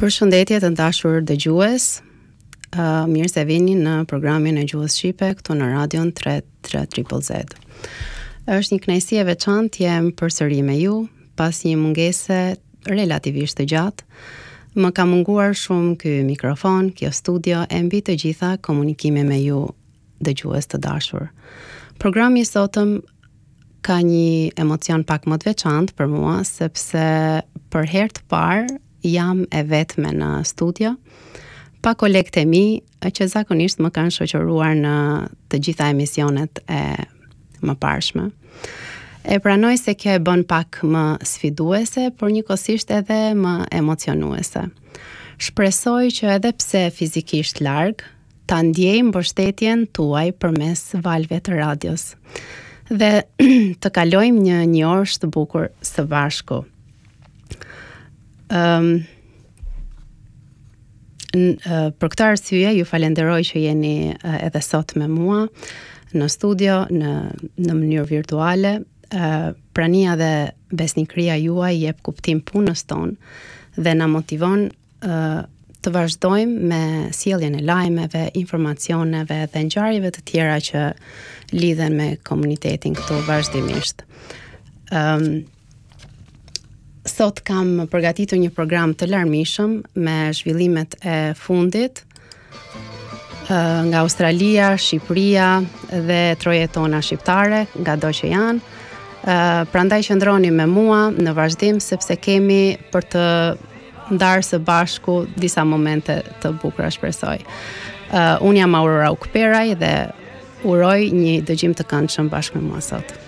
Përshëndetje të dashur dëgjues. Mirë se vini në programin e Gjuhës Shqipe këtu në Radion 33Z. Është një kënaqësi e veçantë të jem përsëri me ju pas një mungese relativisht të gjatë. Më ka munguar shumë ky mikrofon, kjo studio e mbi të gjitha komunikime me ju dëgjues të dashur. Programi i sotëm ka një emocion pak më të veçantë për mua sepse për herë të parë jam e vetme në studio, pa kolegët e mi, që zakonisht më kanë shoqëruar në të gjitha emisionet e mëparshme. E pranoj se kjo e bën pak më sfiduese, por njëkohësisht edhe më emocionuese. Shpresoj që edhe pse fizikisht larg, ta ndjej mbështetjen tuaj përmes valve të radios dhe të kalojmë një orë të bukur së bashku. Për këtë arsye ju falenderoj që jeni edhe sot me mua në studio në mënyrë virtuale. Prania dhe besnikëria juaj jep kuptim punës tonë dhe na motivon të vazhdojmë me sjelljen e lajmeve, informacioneve dhe ngjarjeve të tjera që lidhen me komunitetin këtu vazhdimisht. Sot kam përgatitur një program të larmishëm me zhvillimet e fundit nga Australia, Shqipëria dhe trojet tona shqiptare, ngado që janë. Prandaj qëndroni me mua në vazhdim sepse kemi për të ndarë së bashku disa momente të bukura, shpresoj. Unë jam Aurora Ukperaj dhe uroj një dëgjim të këndshëm bashkë me mua sot.